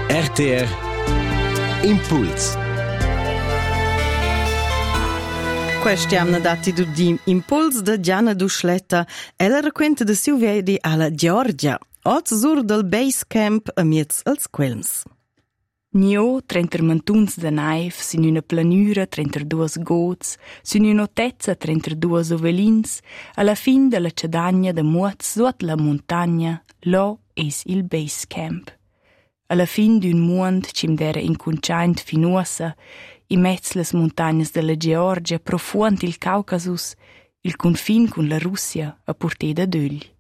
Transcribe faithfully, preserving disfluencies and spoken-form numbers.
R T R Impuls. Questi hanno dati di Impuls da Gianna Duschletta e la racconta di siu vedi alla Georgia, oz sur del base camp a miez als Quelms. Nio, trenta mantuns de naif, sin una planura, trenta duas gots, sin una tezza, trenta duas ovelins, alla fin della cedagna de muoz suot la montagna, lo es il base camp. Alla fin d'un mond cim d'era inconciaint finuosa, in mezz las montagnas della Georgia, profuant il Caucasus, il confin con la Russia a portè da d'ögl.